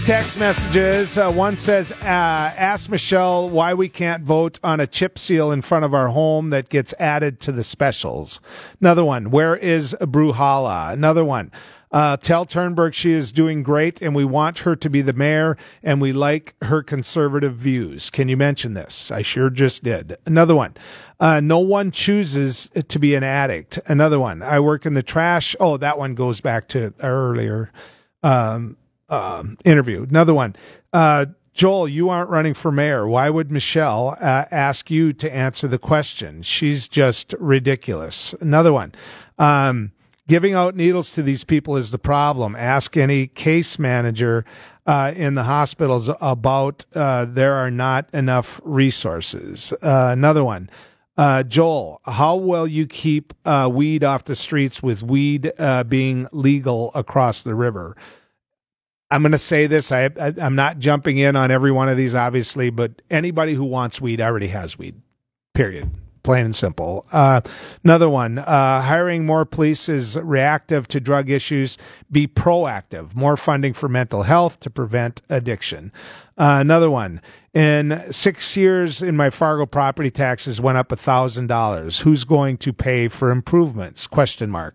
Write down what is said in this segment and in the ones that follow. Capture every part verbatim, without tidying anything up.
Text messages. Uh, one says, uh, ask Michelle why we can't vote on a chip seal in front of our home that gets added to the specials. Another one, where is Bruhala? Another one, uh, tell Turnberg she is doing great and we want her to be the mayor and we like her conservative views. Can you mention this? I sure just did. Another one, uh, no one chooses to be an addict. Another one, I work in the trash. Oh, that one goes back to earlier. Um, Um, interview. Another one. Uh, Joel, you aren't running for mayor. Why would Michelle uh, ask you to answer the question? She's just ridiculous. Another one. Um, giving out needles to these people is the problem. Ask any case manager uh, in the hospitals about uh, there are not enough resources. Uh, another one. Uh, Joel, how will you keep uh, weed off the streets with weed uh, being legal across the river? I'm going to say this. I, I, I'm not jumping in on every one of these, obviously, but anybody who wants weed already has weed, period. Plain and simple. Uh, another one, uh, hiring more police is reactive to drug issues. Be proactive. More funding for mental health to prevent addiction. Uh, another one, in six years in my Fargo property taxes went up one thousand dollars. Who's going to pay for improvements? Question mark.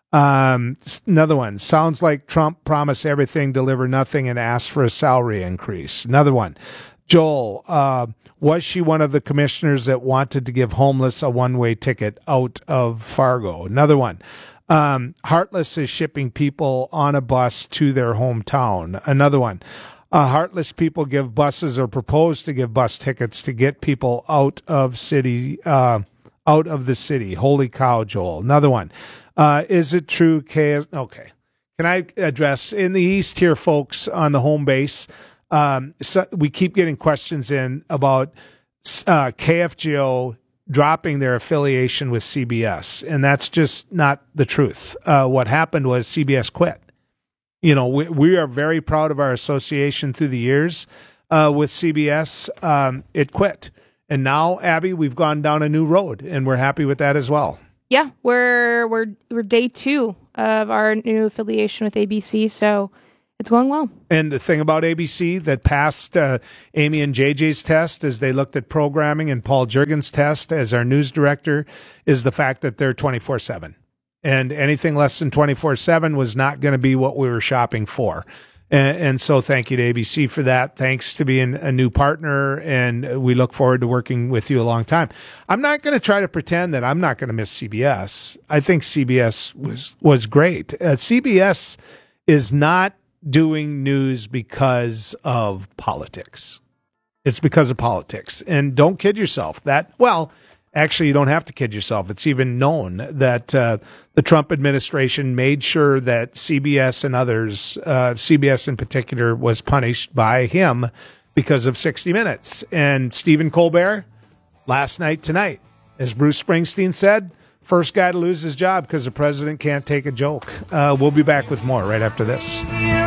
Um, another one, sounds like Trump promised everything, deliver nothing, and asked for a salary increase. Another one, Joel, uh, was she one of the commissioners that wanted to give homeless a one-way ticket out of Fargo? Another one, um, Heartless is shipping people on a bus to their hometown. Another one, uh, Heartless people give buses or propose to give bus tickets to get people out of city, uh, out of the city. Holy cow, Joel. Another one. Uh, is it true? K- okay. Can I address in the East here, folks, on the home base? Um, so we keep getting questions in about uh, K F G O dropping their affiliation with C B S, and that's just not the truth. Uh, what happened was C B S quit. You know, we, we are very proud of our association through the years uh, with C B S. Um, it quit, and now, Abby, we've gone down a new road, and we're happy with that as well. Yeah, we're we're we're day two of our new affiliation with A B C, so it's going well. And the thing about A B C that passed uh, Amy and J J's test as they looked at programming and Paul Jurgen's test as our news director is the fact that they're twenty-four seven. And anything less than twenty-four seven was not going to be what we were shopping for. And, and so thank you to A B C for that. Thanks to being a new partner, and we look forward to working with you a long time. I'm not going to try to pretend that I'm not going to miss C B S. I think C B S was was great. Uh, C B S is not doing news because of politics. It's because of politics. And don't kid yourself. That, well, actually, you don't have to kid yourself. It's even known that uh, the Trump administration made sure that C B S and others, uh, C B S in particular, was punished by him because of sixty minutes. And Stephen Colbert, last night tonight, as Bruce Springsteen said, first guy to lose his job because the president can't take a joke. Uh, we'll be back with more right after this.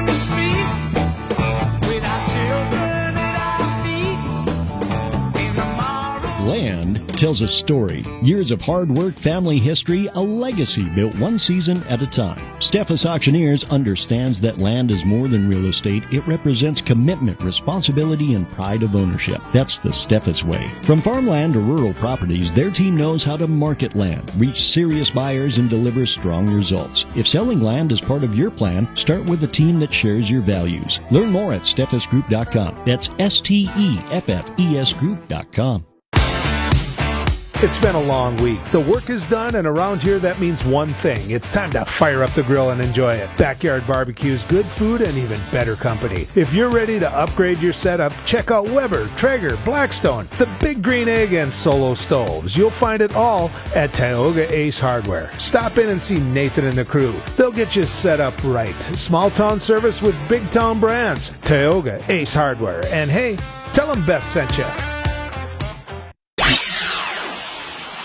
Land tells a story. Years of hard work, family history, a legacy built one season at a time. Steffes Auctioneers understands that land is more than real estate. It represents commitment, responsibility, and pride of ownership. That's the Steffes way. From farmland to rural properties, their team knows how to market land, reach serious buyers, and deliver strong results. If selling land is part of your plan, start with a team that shares your values. Learn more at steffes group dot com. That's S T E F F E S group dot com. It's been a long week. The work is done, and around here that means one thing. It's time to fire up the grill and enjoy it. Backyard Barbecue's good food and even better company. If you're ready to upgrade your setup, check out Weber, Traeger, Blackstone, the Big Green Egg, and Solo Stoves. You'll find it all at Tioga Ace Hardware. Stop in and see Nathan and the crew. They'll get you set up right. Small town service with big town brands. Tioga Ace Hardware. And hey, tell them Beth sent you.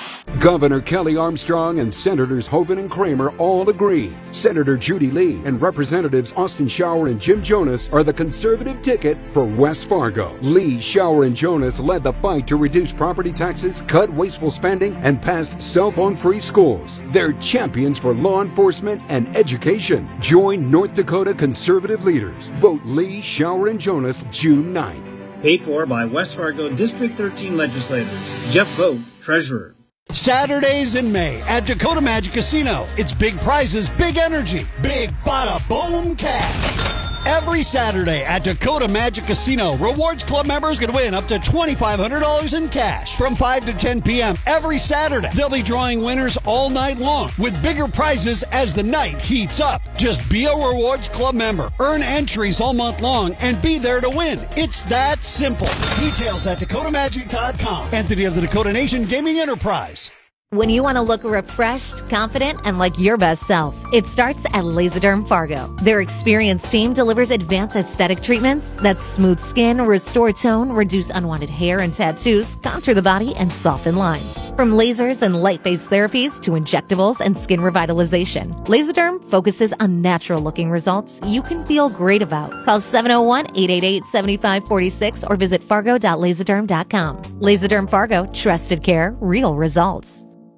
Governor Kelly Armstrong and Senators Hoeven and Kramer all agree. Senator Judy Lee and Representatives Austin Schauer and Jim Jonas are the conservative ticket for West Fargo. Lee, Schauer, and Jonas led the fight to reduce property taxes, cut wasteful spending, and passed cell phone-free schools. They're champions for law enforcement and education. Join North Dakota conservative leaders. Vote Lee, Schauer, and Jonas June ninth. Paid for by West Fargo District thirteen legislators. Jeff Vogt, Treasurer. Saturdays in May at Dakota Magic Casino. It's big prizes, big energy, big bada boom cash. Every Saturday at Dakota Magic Casino, Rewards Club members can win up to twenty-five hundred dollars in cash from five to ten p.m. every Saturday. They'll be drawing winners all night long with bigger prizes as the night heats up. Just be a Rewards Club member, earn entries all month long, and be there to win. It's that simple. Details at dakota magic dot com. Entity of the Dakota Nation Gaming Enterprise. When you want to look refreshed, confident, and like your best self, it starts at Laserderm Fargo. Their experienced team delivers advanced aesthetic treatments that smooth skin, restore tone, reduce unwanted hair and tattoos, contour the body, and soften lines. From lasers and light-based therapies to injectables and skin revitalization, Laserderm focuses on natural-looking results you can feel great about. Call seven oh one, eight eight eight, seven five four six or visit fargo dot laserderm dot com. Laserderm Fargo, trusted care, real results.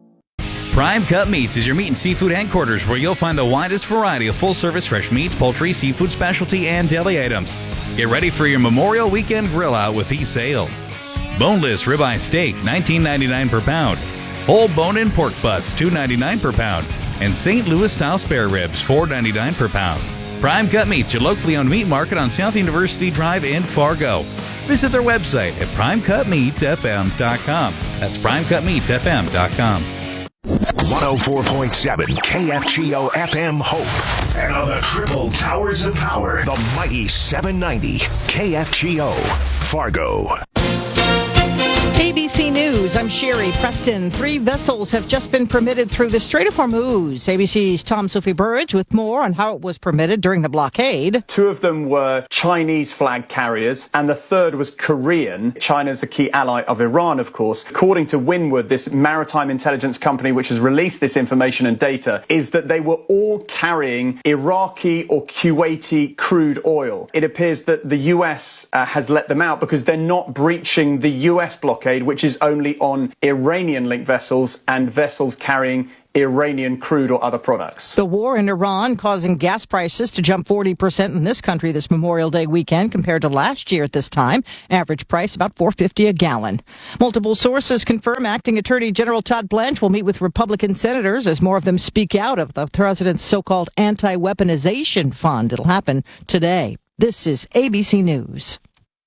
Prime Cut Meats is your meat and seafood headquarters where you'll find the widest variety of full-service fresh meats, poultry, seafood specialty, and deli items. Get ready for your Memorial Weekend grill out with these sales. Boneless ribeye steak, nineteen ninety-nine per pound. Whole bone-in pork butts, two ninety-nine per pound. And Saint Louis-style spare ribs, four ninety-nine per pound. Prime Cut Meats, your locally owned meat market on South University Drive in Fargo. Visit their website at prime cut meats f m dot com. That's prime cut meats f m dot com. one oh four point seven K F G O F M Hope. And on the triple towers of power, the mighty seven ninety K F G O Fargo. A B C News, I'm Sherry Preston. Three vessels have just been permitted through the Strait of Hormuz. A B C's Tom Sophie Burridge with more on how it was permitted during the blockade. Two of them were Chinese flag carriers, and the third was Korean. China's a key ally of Iran, of course. According to Windward, this maritime intelligence company which has released this information and data, is that they were all carrying Iraqi or Kuwaiti crude oil. It appears that the U S uh, has let them out because they're not breaching the U S blockade, which is only on Iranian-linked vessels and vessels carrying Iranian crude or other products. The war in Iran causing gas prices to jump forty percent in this country this Memorial Day weekend compared to last year at this time. Average price about four dollars and fifty cents a gallon. Multiple sources confirm Acting Attorney General Todd Blanche will meet with Republican senators as more of them speak out of the president's so-called anti-weaponization fund. It'll happen today. This is A B C News.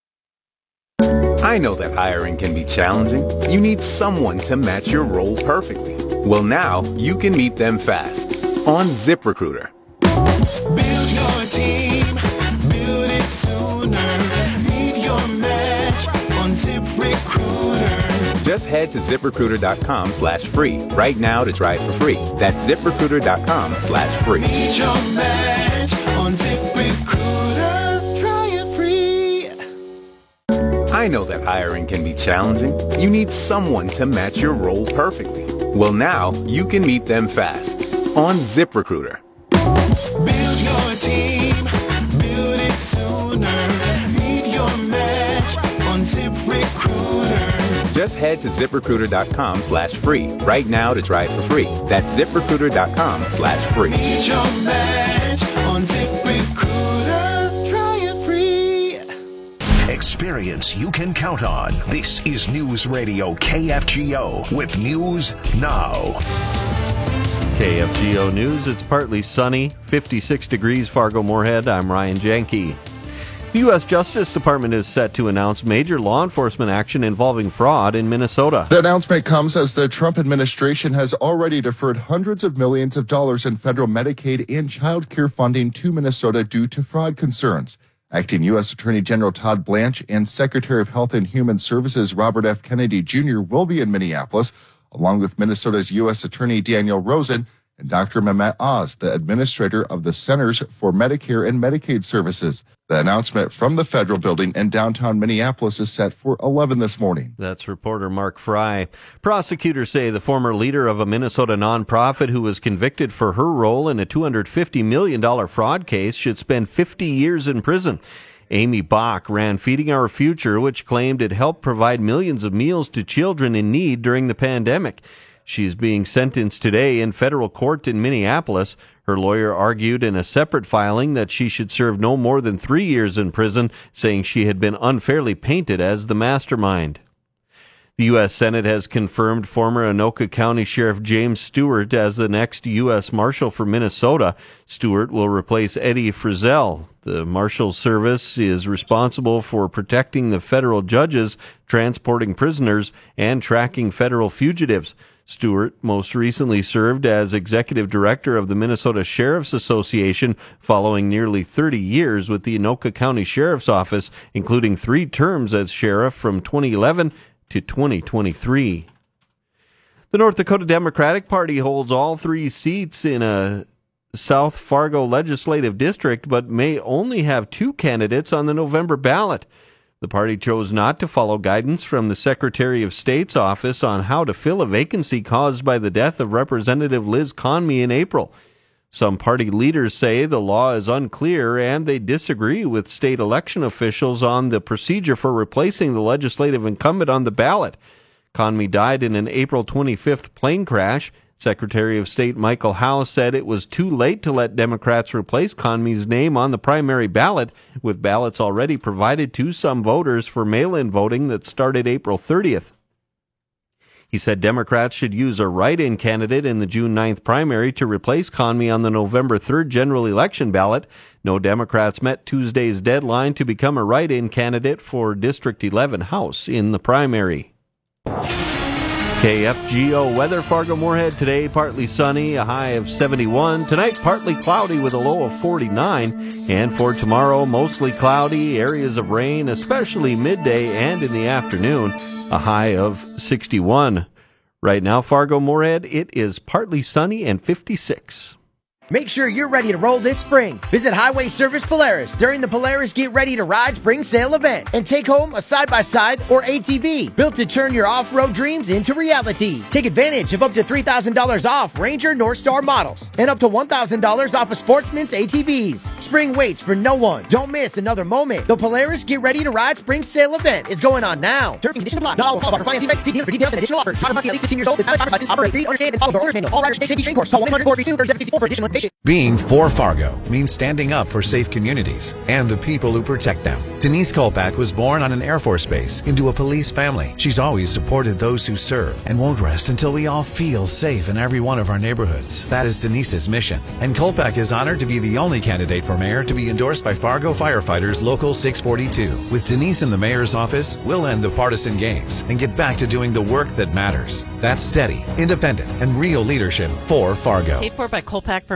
I know that hiring can be challenging. You need someone to match your role perfectly. Well, now you can meet them fast on ZipRecruiter. Build your team, build it sooner. Meet your match on ZipRecruiter. Just head to ZipRecruiter.com slash free right now to try it for free. That's ZipRecruiter.com slash free. Meet your match on ZipRecruiter. Try it free. I know that hiring can be challenging. You need someone to match your role perfectly. Well, now you can meet them fast on ZipRecruiter. Build your team, build it sooner. Meet your match on ZipRecruiter. Just head to ZipRecruiter.com slash free right now to try it for free. That's ZipRecruiter.com slash free. Meet your match on ZipRecruiter. Try it free. Experience you can count on. This is News Radio K F G O with News Now. K F G O News, it's partly sunny, fifty-six degrees Fargo-Moorhead. I'm Ryan Janke. The U S Justice Department is set to announce major law enforcement action involving fraud in Minnesota. The announcement comes as the Trump administration has already deferred hundreds of millions of dollars in federal Medicaid and child care funding to Minnesota due to fraud concerns. Acting U S Attorney General Todd Blanche and Secretary of Health and Human Services Robert F. Kennedy Junior will be in Minneapolis, along with Minnesota's U S Attorney Daniel Rosen and Doctor Mehmet Oz, the administrator of the Centers for Medicare and Medicaid Services. The announcement from the federal building in downtown Minneapolis is set for eleven this morning. That's reporter Mark Fry. Prosecutors say the former leader of a Minnesota nonprofit who was convicted for her role in a two hundred fifty million dollars fraud case should spend fifty years in prison. Amy Bach ran Feeding Our Future, which claimed it helped provide millions of meals to children in need during the pandemic. She's being sentenced today in federal court in Minneapolis. Her lawyer argued in a separate filing that she should serve no more than three years in prison, saying she had been unfairly painted as the mastermind. The U S Senate has confirmed former Anoka County Sheriff James Stewart as the next U S Marshal for Minnesota. Stewart will replace Eddie Frizzell. The Marshal's service is responsible for protecting the federal judges, transporting prisoners, and tracking federal fugitives. Stewart most recently served as executive director of the Minnesota Sheriff's Association, following nearly thirty years with the Anoka County Sheriff's Office, including three terms as sheriff from twenty eleven to twenty twenty-three. The North Dakota Democratic Party holds all three seats in a South Fargo legislative district, but may only have two candidates on the November ballot. The party chose not to follow guidance from the Secretary of State's office on how to fill a vacancy caused by the death of Representative Liz Conmey in April. Some party leaders say the law is unclear, and they disagree with state election officials on the procedure for replacing the legislative incumbent on the ballot. Conmey died in an April twenty-fifth plane crash. Secretary of State Michael Howe said it was too late to let Democrats replace Conmey's name on the primary ballot, with ballots already provided to some voters for mail-in voting that started April thirtieth. He said Democrats should use a write-in candidate in the June ninth primary to replace Conmey on the November third general election ballot. No Democrats met Tuesday's deadline to become a write-in candidate for District eleven House in the primary. K F G O weather, Fargo-Moorhead today, partly sunny, a high of seventy-one. Tonight, partly cloudy with a low of forty-nine. And for tomorrow, mostly cloudy, areas of rain, especially midday and in the afternoon, a high of sixty-one. Right now, Fargo-Moorhead, it is partly sunny and fifty-six. Make sure you're ready to roll this spring. Visit Highway Service Polaris during the Polaris Get Ready to Ride Spring Sale event and take home a side-by-side or A T V built to turn your off-road dreams into reality. Take advantage of up to three thousand dollars off Ranger Northstar models and up to one thousand dollars off of Sportsman's A T Vs. Spring waits for no one. Don't miss another moment. The Polaris Get Ready to Ride Spring Sale event is going on now. Terms and conditions apply. Not all qualify for financing rates. See dealer for details and additional offers. Drive at least sixteen years old with valid driver's license. Operate free, understand, and follow the orders manual. All riders stay safety training course. Call one eight hundred four three two three seven six four for additional information. Being for Fargo means standing up for safe communities and the people who protect them. Denise Kolpak was born on an Air Force base into a police family. She's always supported those who serve and won't rest until we all feel safe in every one of our neighborhoods. That is Denise's mission. And Kolpak is honored to be the only candidate for mayor to be endorsed by Fargo Firefighters Local six forty-two. With Denise in the mayor's office, we'll end the partisan games and get back to doing the work that matters. That's steady, independent, and real leadership for Fargo. Paid for by Kolpak for